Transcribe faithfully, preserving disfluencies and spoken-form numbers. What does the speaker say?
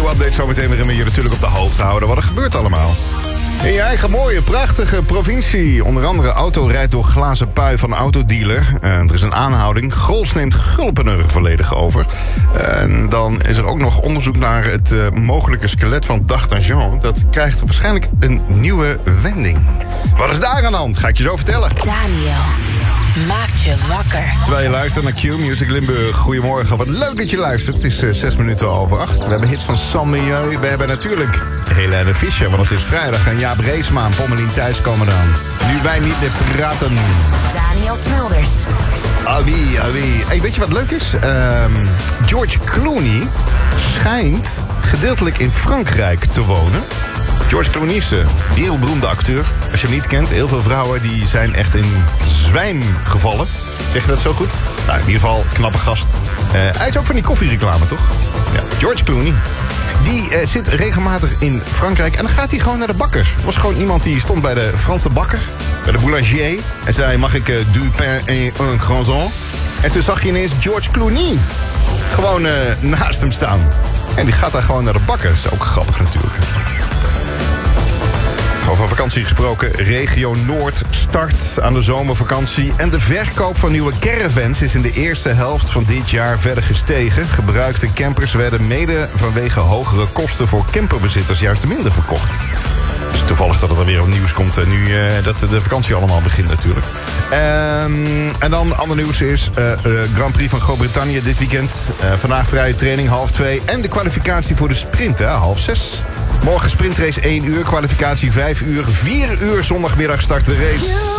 update zometeen weer om je natuurlijk op de hoogte houden wat er gebeurt allemaal. In je eigen mooie, prachtige provincie. Onder andere auto rijdt door glazen pui van autodealer. Uh, er is een aanhouding. Grols neemt Gulpen er volledig over. Uh, en dan is er ook nog onderzoek naar het uh, mogelijke skelet van D'Artagnan. Dat krijgt waarschijnlijk een nieuwe wending. Wat is daar aan de hand? Ga ik je zo vertellen. Daniel maakt je wakker. Terwijl je luistert naar Q-Music Limburg. Goedemorgen, wat leuk dat je luistert. Het is uh, zes minuten over acht. We hebben hits van San Milieu. We hebben natuurlijk Helene Fischer, want het is vrijdag. En Jaap Reesma en Pommelien Thijs komen eraan. Nu wij niet meer praten. Daniel Smulders. Alwie, alwie. Hey, weet je wat leuk is? Um, George Clooney schijnt gedeeltelijk in Frankrijk te wonen. George Clooney is een wereldberoemde acteur. Als je hem niet kent, heel veel vrouwen die zijn echt in zwijm gevallen. Zeg je dat zo goed? Nou, in ieder geval, knappe gast. Uh, hij is ook van die koffiereclame, toch? Ja, George Clooney. Die uh, zit regelmatig in Frankrijk en dan gaat hij gewoon naar de bakker. Er was gewoon iemand die stond bij de Franse bakker, bij de boulanger, en zei, mag ik uh, du pain et un croissant? En toen zag je ineens George Clooney gewoon uh, naast hem staan. En die gaat daar gewoon naar de bakker. Dat is ook grappig natuurlijk. Over vakantie gesproken, regio Noord start aan de zomervakantie. En de verkoop van nieuwe caravans is in de eerste helft van dit jaar verder gestegen. Gebruikte campers werden mede vanwege hogere kosten voor camperbezitters juist minder verkocht. Dus toevallig dat het er weer op nieuws komt nu uh, dat de vakantie allemaal begint natuurlijk. Um, en dan ander nieuws is uh, uh, Grand Prix van Groot-Brittannië dit weekend. Uh, vandaag vrije training half twee en de kwalificatie voor de sprint, hè, half zes. Morgen sprintrace één uur, kwalificatie vijf uur, vier uur zondagmiddag start de race.